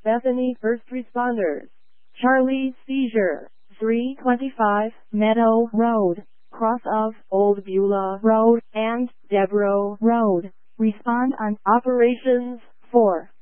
Bethany first responders. Charlie seizure. 325 Meadow Road, cross of Old Beulah Road and Devereaux Road. Respond on operations 4.